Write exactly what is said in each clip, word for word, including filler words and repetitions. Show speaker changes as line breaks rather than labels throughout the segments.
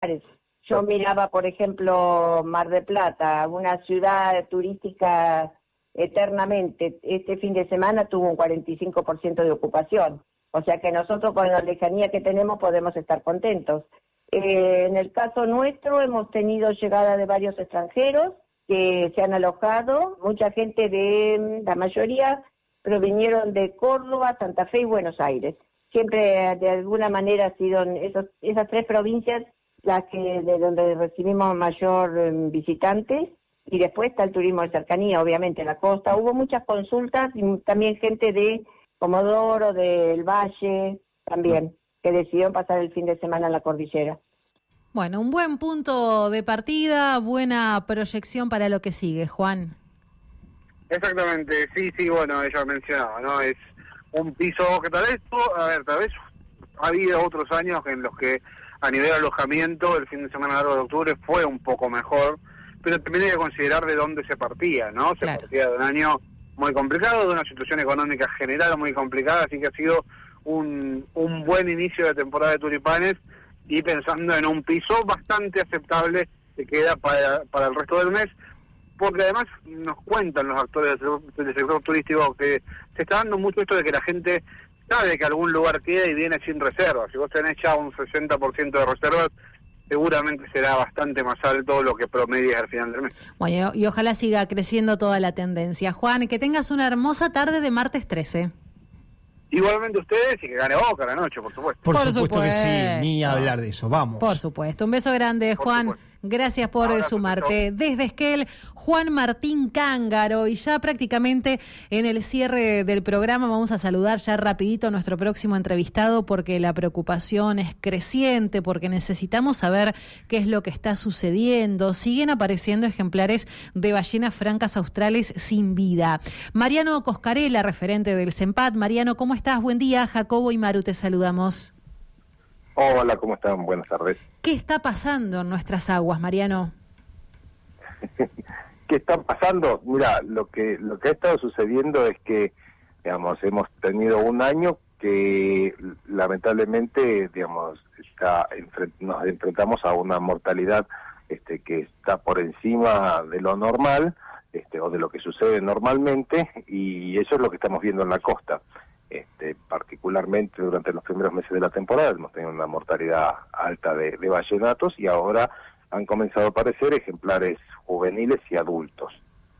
Yo miraba, por ejemplo, Mar del Plata, una ciudad turística eternamente. Este fin de semana tuvo un cuarenta y cinco por ciento de ocupación. O sea que nosotros con la lejanía que tenemos podemos estar contentos. Eh, en el caso nuestro hemos tenido llegada de varios extranjeros que se han alojado. Mucha gente de, la mayoría provinieron de Córdoba, Santa Fe y Buenos Aires. Siempre de alguna manera han sido esos, esas tres provincias las que de donde recibimos mayor eh, visitantes, y después está el turismo de cercanía, obviamente, la costa. Hubo muchas consultas y también gente de Comodoro, del Valle, también, que decidieron pasar el fin de semana en la cordillera.
Bueno, un buen punto de partida, buena proyección para lo que sigue, Juan.
Exactamente, sí, sí, bueno, ella mencionaba, ¿no? Es un piso que tal vez, a ver, tal vez ha habido otros años en los que a nivel alojamiento el fin de semana largo de octubre fue un poco mejor, pero también hay que considerar de dónde se partía, ¿no? Se claro. partía de un año muy complicado, de una situación económica general muy complicada, así que ha sido un, un buen inicio de temporada de tulipanes, y pensando en un piso bastante aceptable que queda para, para el resto del mes, porque además nos cuentan los actores del sector turístico que se está dando mucho esto de que la gente sabe que algún lugar queda y viene sin reservas. Si vos tenés ya un sesenta por ciento de reservas, seguramente será bastante más alto lo que promedias al final del mes.
Bueno, y ojalá siga creciendo toda la tendencia. Juan, que tengas una hermosa tarde de martes trece.
Igualmente ustedes, y que gane Boca la noche, por supuesto.
Por,
por
supuesto,
supuesto
que sí, ni hablar de eso, vamos.
Por supuesto. Un beso grande,
Por
Juan.
supuesto.
Gracias por
Abrazo,
sumarte. Desde Esquel, Juan Martín Cángaro. Y ya prácticamente en el cierre del programa vamos a saludar ya rapidito a nuestro próximo entrevistado, porque la preocupación es creciente, porque necesitamos saber qué es lo que está sucediendo. Siguen apareciendo ejemplares de ballenas francas australes sin vida. Mariano Coscarella, referente del CENPAT. Mariano, ¿cómo estás? Buen día. Jacobo y Maru, te saludamos.
Hola, ¿cómo están? Buenas tardes.
¿Qué está pasando en nuestras aguas, Mariano?
¿Qué está pasando? Mira, lo que lo que ha estado sucediendo es que, digamos, hemos tenido un año que lamentablemente, digamos, está enfrent- nos enfrentamos a una mortalidad este, que está por encima de lo normal, este, o de lo que sucede normalmente, y eso es lo que estamos viendo en la costa. Este, particularmente durante los primeros meses de la temporada hemos tenido una mortalidad alta de, de ballenatos, y ahora han comenzado a aparecer ejemplares juveniles y adultos.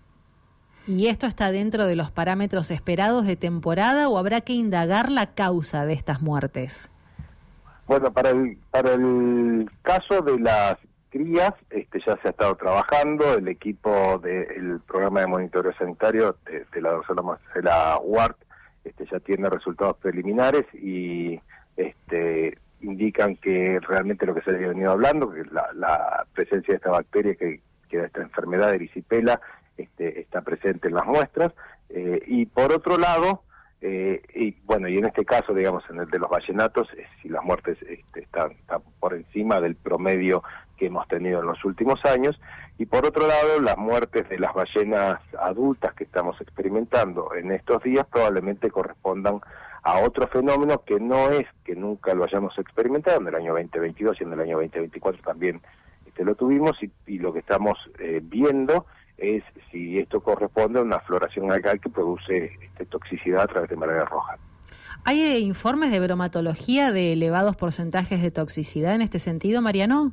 ¿Y esto está dentro de los parámetros esperados de temporada o habrá que indagar la causa de estas muertes?
Bueno, para el para el caso de las crías, este, ya se ha estado trabajando, el equipo del programa de monitoreo sanitario de, de la doctora Marcela Ward Este, ya tiene resultados preliminares y este, indican que realmente lo que se había venido hablando, que la, la presencia de esta bacteria, que, que da esta enfermedad de erisipela, este, está presente en las muestras. Eh, y por otro lado, eh, y bueno, y en este caso, digamos, en el de los ballenatos, eh, si las muertes este, están, están por encima del promedio que hemos tenido en los últimos años, y por otro lado, las muertes de las ballenas adultas que estamos experimentando en estos días probablemente correspondan a otro fenómeno que no es que nunca lo hayamos experimentado. En el año veinte veintidós y en el año veinte veinticuatro también este, lo tuvimos, y, y lo que estamos eh, viendo es si esto corresponde a una floración algal que produce este, toxicidad a través de marea roja.
¿Hay eh, informes de bromatología de elevados porcentajes de toxicidad en este sentido, Mariano?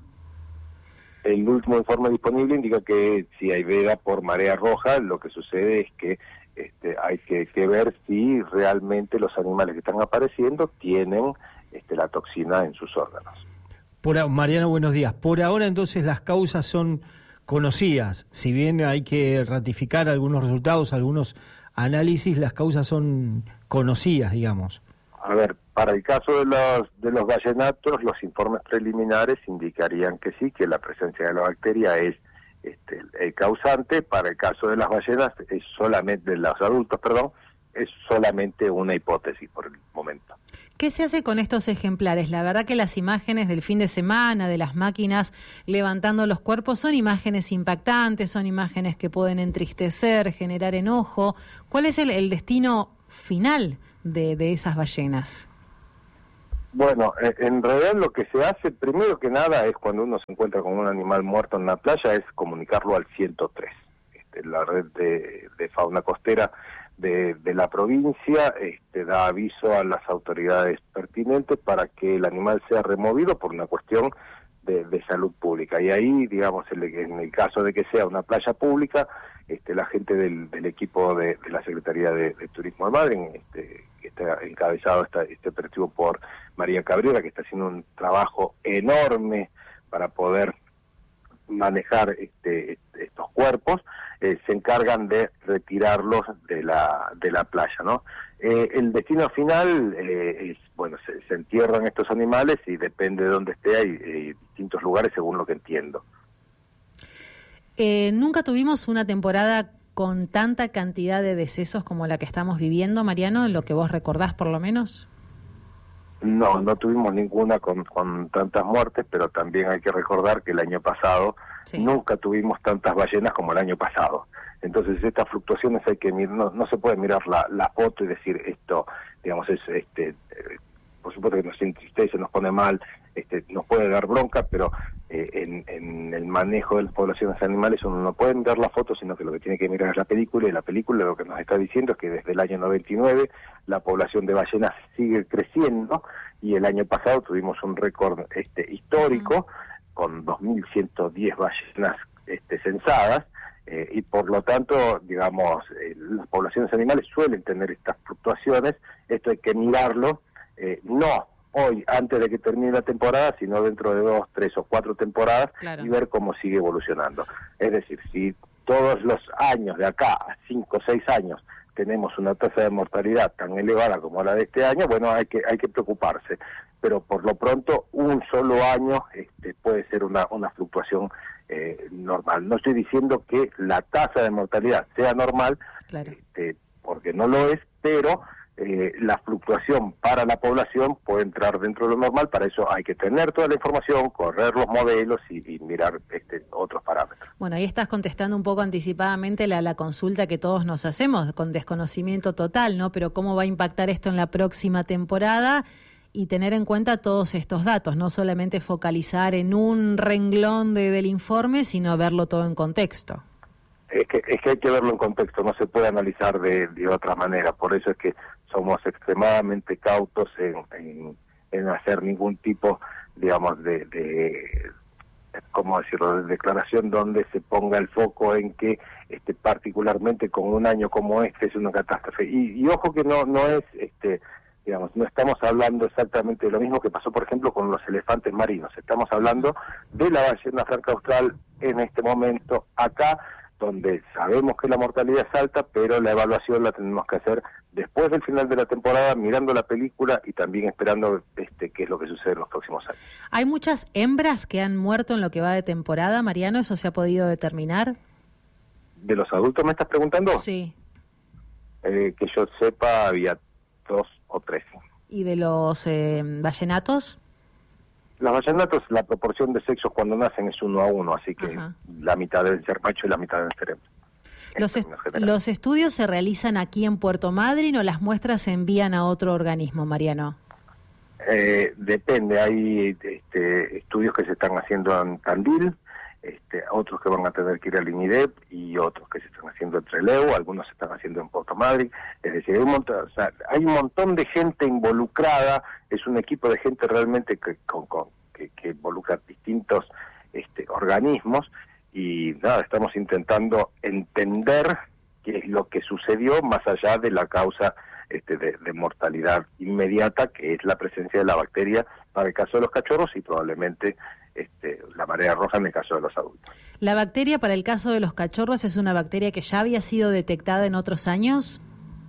El último informe disponible indica que si hay veda por marea roja, lo que sucede es que este, hay que, que ver si realmente los animales que están apareciendo tienen este, la toxina en sus órganos.
Por, Mariano, buenos días. Por ahora entonces las causas son conocidas, si bien hay que ratificar algunos resultados, algunos análisis, las causas son conocidas, digamos.
A ver, para el caso de los de los ballenatos, los informes preliminares indicarían que sí, que la presencia de la bacteria es este, el causante. Para el caso de las ballenas, es solamente de los adultos, perdón, es solamente una hipótesis por el momento.
¿Qué se hace con estos ejemplares? La verdad que las imágenes del fin de semana, de las máquinas levantando los cuerpos, son imágenes impactantes, son imágenes que pueden entristecer, generar enojo. ¿Cuál es el, el destino final de, de esas ballenas?
Bueno, en realidad lo que se hace, primero que nada, es cuando uno se encuentra con un animal muerto en la playa, es comunicarlo al ciento tres. Este, la red de, de fauna costera de, de la provincia este, da aviso a las autoridades pertinentes para que el animal sea removido por una cuestión de, de salud pública. Y ahí, digamos, en el, en el caso de que sea una playa pública, este, la gente del, del equipo de, de la Secretaría de, de Turismo de Madrid, este, que está encabezado esta, este operativo por María Cabrera, que está haciendo un trabajo enorme para poder manejar este, estos cuerpos, eh, se encargan de retirarlos de la de la playa, ¿no? Eh, el destino final eh, es, bueno, se, se entierran estos animales y depende de dónde esté, hay eh, distintos lugares según lo que entiendo.
Eh, nunca tuvimos una temporada con tanta cantidad de decesos como la que estamos viviendo, Mariano, en lo que vos recordás por lo menos.
No, no tuvimos ninguna con, con tantas muertes, pero también hay que recordar que el año pasado sí. nunca tuvimos tantas ballenas como el año pasado. Entonces estas fluctuaciones hay que mirar, no, no se puede mirar la, la foto y decir esto, digamos, es este, eh, por supuesto que nos entristece, nos pone mal, este, nos puede dar bronca, pero eh, en, en el manejo de las poblaciones animales uno no puede mirar la foto, sino que lo que tiene que mirar es la película, y la película lo que nos está diciendo es que desde el año noventa y nueve la población de ballenas sigue creciendo, y el año pasado tuvimos un récord este, histórico, con dos mil ciento diez ballenas este, censadas, eh, y por lo tanto, digamos, eh, las poblaciones animales suelen tener estas fluctuaciones. Esto hay que mirarlo, eh, no hoy, antes de que termine la temporada, sino dentro de dos, tres o cuatro temporadas, claro. y ver cómo sigue evolucionando. Es decir, si todos los años de acá a cinco o seis años tenemos una tasa de mortalidad tan elevada como la de este año, bueno, hay que hay que preocuparse. Pero por lo pronto, un solo año este, puede ser una, una fluctuación eh, normal. No estoy diciendo que la tasa de mortalidad sea normal, claro. este, porque no lo es, pero eh, la fluctuación para la población puede entrar dentro de lo normal. Para eso hay que tener toda la información, correr los modelos y, y mirar este, otros parámetros.
Bueno, ahí estás contestando un poco anticipadamente la, la consulta que todos nos hacemos, con desconocimiento total, ¿no? Pero ¿cómo va a impactar esto en la próxima temporada? Y tener en cuenta todos estos datos, no solamente focalizar en un renglón de, del informe, sino verlo todo en contexto.
Es que, es que hay que verlo en contexto, no se puede analizar de, de otra manera. Por eso es que somos extremadamente cautos en, en, en hacer ningún tipo, digamos, de, de ¿cómo decirlo?, de declaración donde se ponga el foco en que este, particularmente con un año como este es una catástrofe. Y, y ojo que no no es... este digamos, no estamos hablando exactamente de lo mismo que pasó, por ejemplo, con los elefantes marinos. Estamos hablando de la ballena franca austral en este momento, acá, donde sabemos que la mortalidad es alta, pero la evaluación la tenemos que hacer después del final de la temporada, mirando la película y también esperando este, qué es lo que sucede en los próximos años.
¿Hay muchas hembras que han muerto en lo que va de temporada, Mariano? ¿Eso se ha podido determinar?
¿De los adultos me estás preguntando?
Sí.
Eh, que yo sepa, había dos o tres.
¿Y de los eh, ballenatos?
Los ballenatos, la proporción de sexos cuando nacen es uno a uno, así que Ajá. la mitad deben ser macho y la mitad deben ser hembra.
Los, est ¿Los estudios se realizan aquí en Puerto Madryn o las muestras se envían a otro organismo, Mariano?
Eh, depende, hay este, estudios que se están haciendo en Tandil, Este, otros que van a tener que ir al INIDEP y otros que se están haciendo en Trelew, algunos se están haciendo en Puerto Madryn. Es decir, hay un montón, o sea, hay un montón de gente involucrada, es un equipo de gente realmente que, con, con, que, que involucra distintos este, organismos, y nada, estamos intentando entender qué es lo que sucedió más allá de la causa este, de, de mortalidad inmediata, que es la presencia de la bacteria para el caso de los cachorros y probablemente este, la marea roja en el caso de los adultos.
¿La bacteria para el caso de los cachorros es una bacteria que ya había sido detectada en otros años?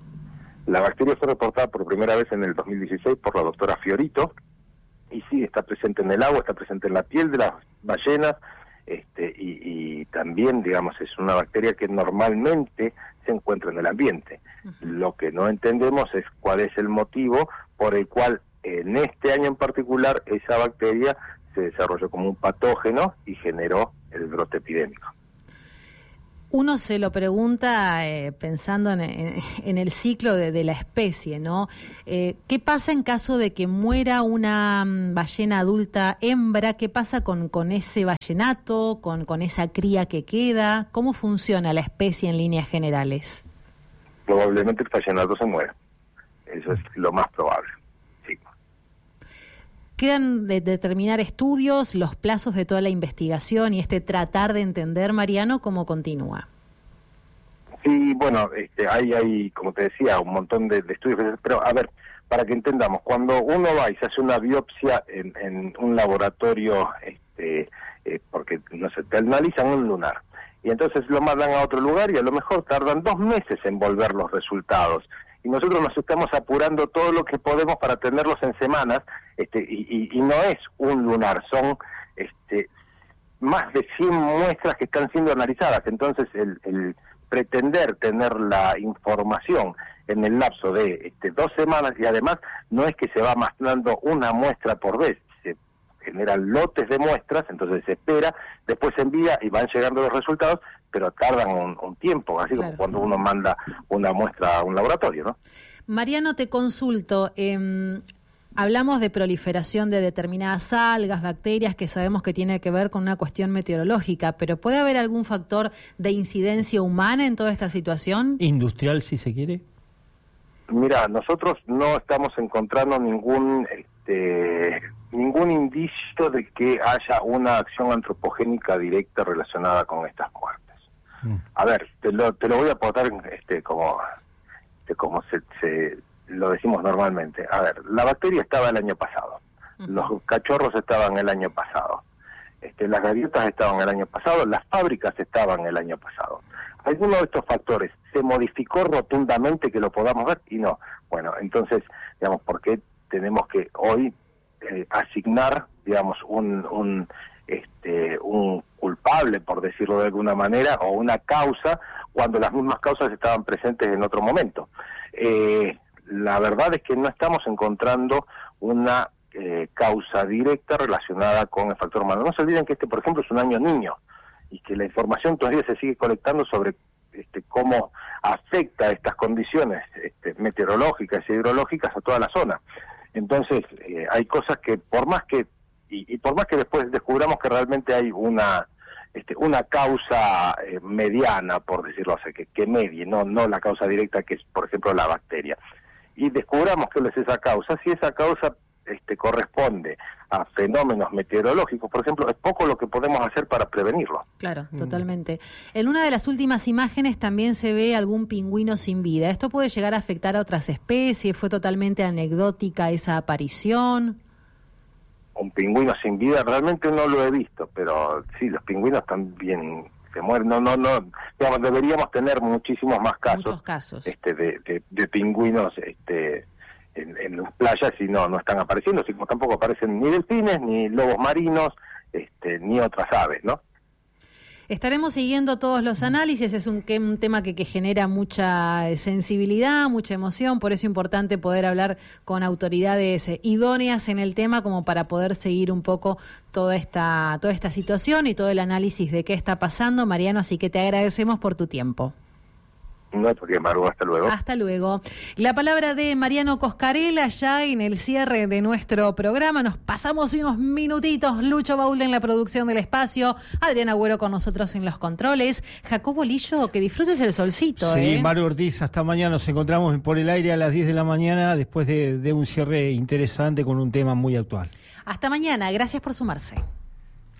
La bacteria fue reportada por primera vez en el dos mil dieciséis por la doctora Fiorito, y sí, está presente en el agua, está presente en la piel de las ballenas, este, y, y también, digamos, es una bacteria que normalmente se encuentra en el ambiente. Uh-huh. Lo que no entendemos es cuál es el motivo por el cual en este año en particular esa bacteria se desarrolló como un patógeno y generó el brote epidémico.
Uno se lo pregunta eh, pensando en, en, en el ciclo de, de la especie, ¿no? Eh, ¿Qué pasa en caso de que muera una um, ballena adulta hembra? ¿Qué pasa con, con ese ballenato, con, con esa cría que queda? ¿Cómo funciona la especie en líneas generales?
Probablemente el ballenato se muera. Eso es lo más probable. Sí.
¿Quedan de determinar estudios, los plazos de toda la investigación y este tratar de entender, Mariano, cómo continúa?
Sí, bueno, este, hay, hay, como te decía, un montón de, de estudios, pero a ver, para que entendamos, cuando uno va y se hace una biopsia en, en un laboratorio, este, eh, porque no sé, te analizan un lunar, y entonces lo mandan a otro lugar y a lo mejor tardan dos meses en volver los resultados. Y nosotros nos estamos apurando todo lo que podemos para tenerlos en semanas, este, y, y, y no es un lunar, son este, más de cien muestras que están siendo analizadas. Entonces, el, el pretender tener la información en el lapso de este, dos semanas, y además no es que se va mandando una muestra por vez, se generan lotes de muestras, entonces se espera, después se envía y van llegando los resultados, pero tardan un, un tiempo, así claro, como cuando uno manda una muestra a un laboratorio, ¿no?
Mariano, te consulto, eh, hablamos de proliferación de determinadas algas, bacterias, que sabemos que tiene que ver con una cuestión meteorológica, pero ¿puede haber algún factor de incidencia humana en toda esta situación?
Industrial, si se quiere.
Mira, nosotros no estamos encontrando ningún este, ningún indicio de que haya una acción antropogénica directa relacionada con estas muertes. A ver, te lo, te lo voy a aportar este, como, este, como se, se lo decimos normalmente. A ver, la bacteria estaba el año pasado, uh-huh. Los cachorros estaban el año pasado, este, las gaviotas estaban el año pasado, las fábricas estaban el año pasado. ¿Alguno de estos factores se modificó rotundamente que lo podamos ver? Y no. Bueno, entonces, digamos, ¿por qué tenemos que hoy eh, asignar, digamos, un... un este un culpable, por decirlo de alguna manera, o una causa, cuando las mismas causas estaban presentes en otro momento? Eh, la verdad es que no estamos encontrando una eh, causa directa relacionada con el factor humano. No se olviden que este, por ejemplo, es un año niño, y que la información todavía se sigue colectando sobre este, cómo afecta estas condiciones este, meteorológicas y hidrológicas a toda la zona. Entonces, eh, hay cosas que, por más que Y, y por más que después descubramos que realmente hay una este, una causa eh, mediana, por decirlo así, que, que medie, no no la causa directa, que es, por ejemplo, la bacteria, y descubramos que es esa causa, si esa causa este, corresponde a fenómenos meteorológicos, por ejemplo, es poco lo que podemos hacer para prevenirlo.
Claro, totalmente. En una de las últimas imágenes también se ve algún pingüino sin vida. ¿Esto puede llegar a afectar a otras especies? ¿Fue totalmente anecdótica esa aparición?
Un pingüino sin vida, realmente no lo he visto, pero sí, los pingüinos también se mueren. No, no, no, digamos, deberíamos tener muchísimos más casos,
Muchos casos.
este, de, de, de pingüinos este, en, en las playas, y no, no están apareciendo, así como tampoco aparecen ni delfines, ni lobos marinos, este, ni otras aves, ¿no?
Estaremos siguiendo todos los análisis, es un, que, un tema que, que genera mucha sensibilidad, mucha emoción, por eso es importante poder hablar con autoridades eh, idóneas en el tema, como para poder seguir un poco toda esta, toda esta situación y todo el análisis de qué está pasando, Mariano, así que te agradecemos por tu tiempo.
No, porque Maru, hasta luego.
Hasta luego. La palabra de Mariano Coscarella ya en el cierre de nuestro programa. Nos pasamos unos minutitos. Lucho Baúl en la producción del espacio. Adriana Agüero con nosotros en los controles. Jacobo Lillo, que disfrutes el solcito.
Sí,
¿eh?
Maru Ortiz, hasta mañana. Nos encontramos por el aire a las diez de la mañana después de, de un cierre interesante con un tema muy actual.
Hasta mañana. Gracias por sumarse.